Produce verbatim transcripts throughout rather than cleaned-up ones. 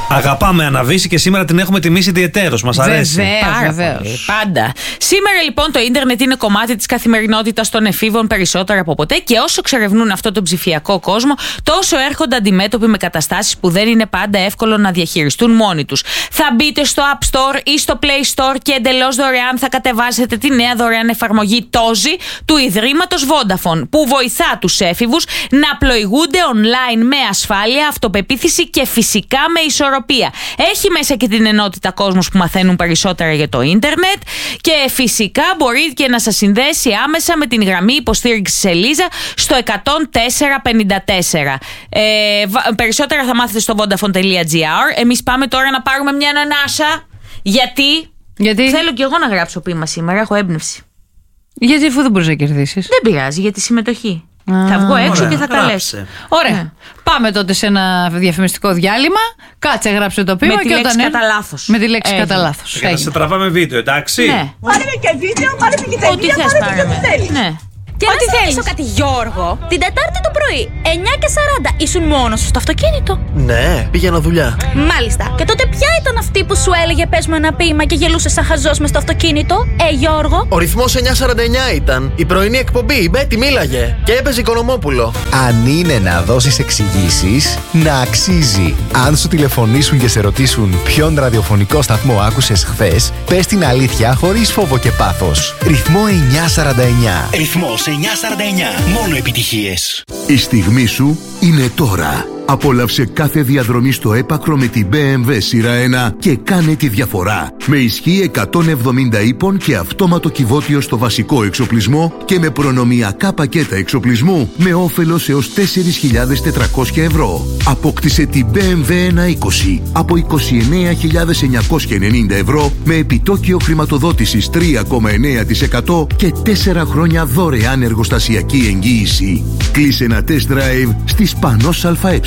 Αγαπάμε Αναβίση και σήμερα την έχουμε τιμήσει ιδιαιτέρως. Μας αρέσει. Βεβαίως, βεβαίως. Πάντα. Σήμερα λοιπόν το ίντερνετ είναι κομμάτι της καθημερινότητας των εφήβων περισσότερο από ποτέ και όσο εξερευνούν αυτό τον ψηφιακό κόσμο, τόσο έρχονται αντιμέτωποι με καταστάσεις που δεν είναι πάντα εύκολο να διαχειριστούν μόνοι τους. Θα μπείτε στο App Store ή στο Play Store και εντελώς δωρεάν θα κατεβάσετε τη νέα δωρεάν εφαρμογή Τόζι του Ιδρύματος Vodafone, που βοηθά τους έφηβους να πλοηγούνται online με ασφάλεια, αυτοπεποίθηση και φυσικά με ισορροπία. Έχει μέσα και την ενότητα κόσμος που μαθαίνουν περισσότερα για το ίντερνετ και φυσικά μπορεί και να σας συνδέσει άμεσα με την γραμμή υποστήριξης Ελίζα στο εκατόν τέσσερα πενήντα τέσσερα. Ε, περισσότερα θα μάθετε στο vodafone τελεία gr. Εμείς πάμε τώρα να πάρουμε μια ανανάσα. Γιατί? Γιατί? Θέλω κι εγώ να γράψω ποίημα σήμερα, έχω έμπνευση. Γιατί αφού δεν μπορείς να κερδίσεις? Δεν πειράζει, για τη συμμετοχή. Α, θα βγω έξω ωραία, και θα τα λες. Ωραία. Ναι. Πάμε τότε σε ένα διαφημιστικό διάλειμμα. Κάτσε, γράψε το ποίημα. Με τη και λέξη όταν κατά λάθος. Με τη λέξη κατά λάθος. Και να σε τραβάμε βίντεο, εντάξει. Ναι. Πάρε και βίντεο, πάρε και ταινία. Ό,τι θες πάρε με. Ναι. Και να σε ρωτήσω κάτι, Γιώργο. Την Τετάρτη το πρωί, εννιά και σαράντα, ήσουν μόνος σου στο αυτοκίνητο? Ναι, πήγαινα δουλειά. Μάλιστα. Και τότε ποια ήταν αυτή που σου έλεγε πες μου ένα ποίημα και γελούσε σαν χαζός μες στο αυτοκίνητο? Ε, Γιώργο. Ο ρυθμός εννιά σαράντα εννιά ήταν. Η πρωινή εκπομπή, η Μπέτη μίλαγε. Και έπαιζε Οικονομόπουλο. Αν είναι να δώσεις εξηγήσεις, να αξίζει. Αν σου τηλεφωνήσουν και σε ρωτήσουν ποιον ραδιοφωνικό σταθμό άκουσες χθες, πες την αλήθεια χωρίς φόβο και πάθος. Ρυθμό εννιά σαράντα εννιά. Ρυθμός εννιά σαράντα εννιά. Μόνο επιτυχίες. Η στιγμή σου είναι τώρα. Απόλαυσε κάθε διαδρομή στο έπακρο με την μπι εμ ντάμπλιου σειρά ένα και κάνε τη διαφορά. Με ισχύ εκατόν εβδομήντα ύπων και αυτόματο κυβότιο στο βασικό εξοπλισμό και με προνομιακά πακέτα εξοπλισμού με όφελος έως τέσσερις χιλιάδες τετρακόσια ευρώ. Απόκτησε την μπι εμ ντάμπλιου εκατόν είκοσι από είκοσι εννέα χιλιάδες εννιακόσια ενενήντα ευρώ με επιτόκιο χρηματοδότησης τρία κόμμα εννέα τοις εκατό και τέσσερα χρόνια δωρεάν εργοστασιακή εγγύηση. Κλείσε ένα test drive στη Σπανός ΑΕ.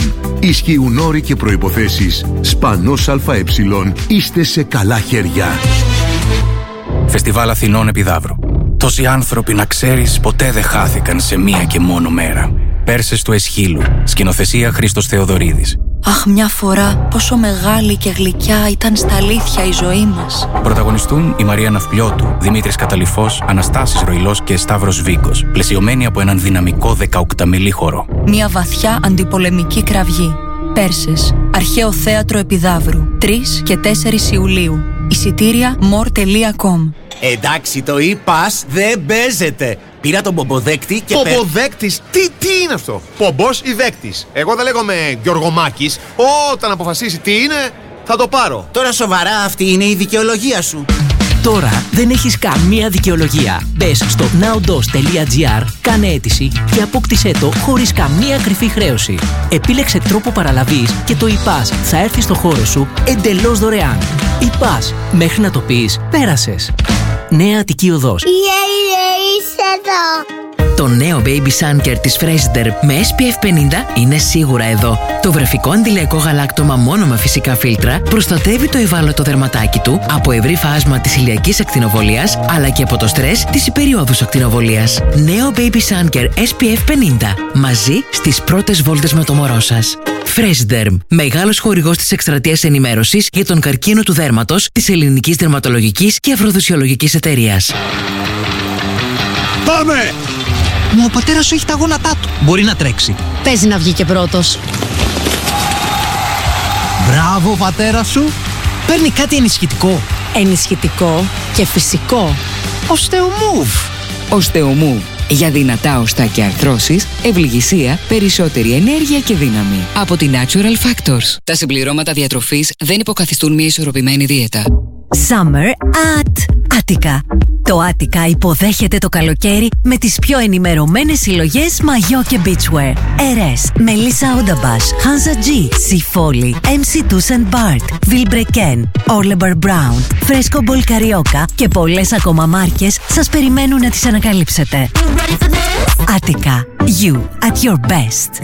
Ισχύουν όροι και προϋποθέσεις. Σπανός ΑΕ. Είστε σε καλά χέρια. Φεστιβάλ Αθηνών Επιδαύρου. Τόσοι άνθρωποι, να ξέρεις, ποτέ δεν χάθηκαν σε μία και μόνο μέρα. Πέρσες του Εσχύλου. Σκηνοθεσία Χρήστος Θεοδωρίδης. Αχ, μια φορά πόσο μεγάλη και γλυκιά ήταν στα αλήθεια η ζωή μας. Πρωταγωνιστούν η Μαρία Ναυπλιώτου, Δημήτρης Καταλυφός, Αναστάσης Ροϊλός και Σταύρος Βίγκος, πλαισιωμένοι από έναν δυναμικό δεκαοκταμιλή χορό. Μια βαθιά αντιπολεμική κραυγή. Πέρσες, Αρχαίο Θέατρο Επιδαύρου, τρεις και τέσσερις Ιουλίου. Εισιτήρια more τελεία com. Εντάξει, το e-pass δεν παίζεται. Πήρα τον πομποδέκτη και... Πομποδέκτης, τι, τι είναι αυτό? Πομπός ή δέκτης? Εγώ δεν λέγομαι Γιωργομάκης. Όταν αποφασίσει τι είναι, θα το πάρω. Τώρα σοβαρά, αυτή είναι η δικαιολογία σου? Τώρα δεν έχεις καμία δικαιολογία. Μπες στο nowdos τελεία gr, κάνε αίτηση και απόκτησέ το χωρίς καμία κρυφή χρέωση. Επίλεξε τρόπο παραλαβής και το e-pass θα έρθει στο χώρο σου εντελώς δωρεάν. e-pass, μέχρι να το πεις, πέρασες. Νέα Αττική Οδός. Yeah, yeah, είσαι εδώ. Το νέο Baby Sun Care της Frasider με ες πι εφ πενήντα είναι σίγουρα εδώ. Το βρεφικό αντιλιακό γαλάκτωμα μόνο με φυσικά φίλτρα προστατεύει το ευάλωτο δερματάκι του από ευρύ φάσμα της ηλιακής ακτινοβολίας αλλά και από το στρες της υπεριόδους ακτινοβολίας. Νέο Baby Sun Care ες πι εφ πενήντα. Μαζί στις πρώτες βόλτες με το μωρό σας. Frasider, μεγάλος χορηγός της εκστρατείας ενημέρωσης για τον καρκίνο του δέρματος της Ελληνικής Δερματολογικής και Αφροδοσιολογικής Εταιρείας. Πάμε! Μα ο πατέρας σου έχει τα γόνατά του. Μπορεί να τρέξει. Παίζει να βγει και πρώτος. Μπράβο, ο πατέρας σου. Παίρνει κάτι ενισχυτικό. Ενισχυτικό και φυσικό. Οστεομούβ. Οστεομούβ. Για δυνατά οστά και αρθρώσεις, ευληγησία, περισσότερη ενέργεια και δύναμη. Από τη Natural Factors. Τα συμπληρώματα διατροφής δεν υποκαθιστούν μια ισορροπημένη δίαιτα. Summer at Attica. Το Attica υποδέχεται το καλοκαίρι με τις πιο ενημερωμένες συλλογές μαγιό και beachwear. Ερές, Melissa Odabash, Hansa G, Sifoli, εμ σι Tuss and Bart, Vilebrequin, Orlebar Brown, Fresco Ball Carioca και πολλές ακόμα μάρκες σας περιμένουν να τις ανακαλύψετε. Attica, you at your best.